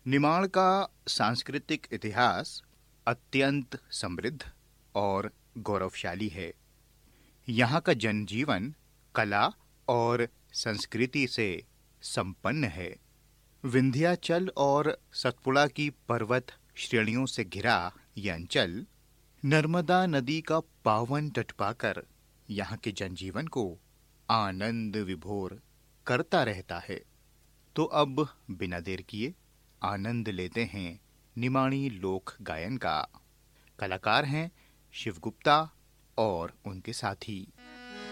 निमाड़ का सांस्कृतिक इतिहास अत्यंत समृद्ध और गौरवशाली है। यहाँ का जनजीवन कला और संस्कृति से संपन्न है। विंध्याचल और सतपुड़ा की पर्वत श्रेणियों से घिरा यह अंचल नर्मदा नदी का पावन तट पाकर यहाँ के जनजीवन को आनंद विभोर करता रहता है। तो अब बिना देर किए आनंद लेते हैं निमाड़ी लोक गायन का। कलाकार हैं शिव गुप्ता और उनके साथी।